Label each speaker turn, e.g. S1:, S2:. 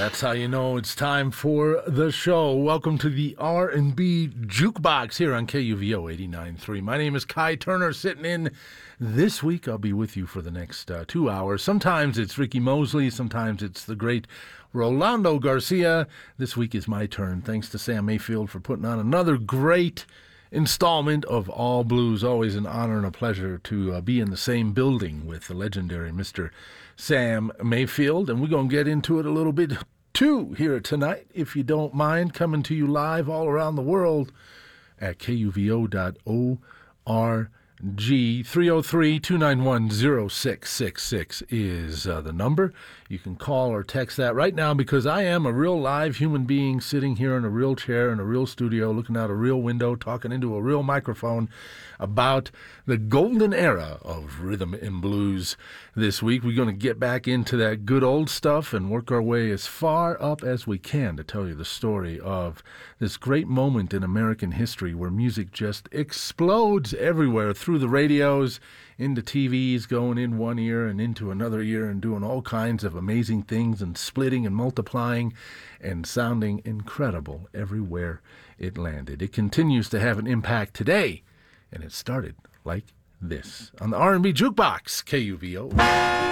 S1: That's how you know it's time for the show. Welcome to the R&B Jukebox here on KUVO 89.3. My name is Kai Turner, sitting in this week. I'll be with you for the next 2 hours. Sometimes it's Ricky Mosley. Sometimes it's the great Rolando Garcia. This week is my turn. Thanks to Sam Mayfield for putting on another great installment of All Blues. Always an honor and a pleasure to be in the same building with the legendary Mr. Sam Mayfield, and we're going to get into it a little bit too here tonight, if you don't mind, coming to you live all around the world at KUVO.org. 303-291-0666 is the number. You can call or text that right now, because I am a real live human being sitting here in a real chair in a real studio, looking out a real window, talking into a real microphone about the golden era of rhythm and blues. This week we're going to get back into that good old stuff and work our way as far up as we can to tell you the story of this great moment in American history where music just explodes everywhere, through the radios, into TVs, going in one ear and into another ear and doing all kinds of amazing things and splitting and multiplying and sounding incredible everywhere it landed. It continues to have an impact today, and it started like this on the R&B Jukebox, KUVO.